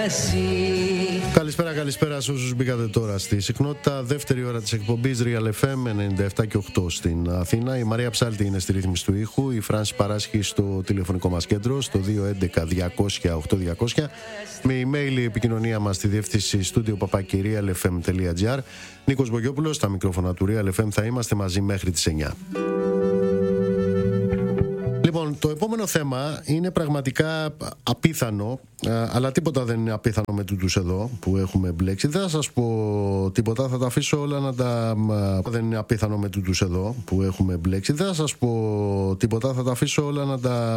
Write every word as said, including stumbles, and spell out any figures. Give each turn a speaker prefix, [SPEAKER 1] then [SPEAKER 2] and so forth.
[SPEAKER 1] Καλησπέρα, καλησπέρα σε όσους μπήκατε τώρα στη συχνότητα. Δεύτερη ώρα της εκπομπής Real εφ εμ ενενήντα επτά και οκτώ στην Αθήνα. Η Μαρία Ψάλτη είναι στη ρύθμιση του ήχου. Η Φράνση παράσχει στο τηλεφωνικό μας κέντρο στο δύο έντεκα διακόσια οκτώ διακόσια. Με email η επικοινωνία μας στη διεύθυνση studio παπάκι real f m τελεία g r. Νίκος Μπογιόπουλος, στα μικρόφωνα του Real εφ εμ. Θα είμαστε μαζί μέχρι τις εννιά. Λοιπόν, το επόμενο θέμα είναι πραγματικά απίθανο, αλλά τίποτα δεν είναι απίθανο με τούτους εδώ που έχουμε μπλέξει. Δεν θα σας πω τίποτα, θα τα αφήσω όλα να τα... Δεν είναι απίθανο με τούτους εδώ που έχουμε μπλέξει. Δεν θα σας πω τίποτα, θα τα αφήσω όλα να τα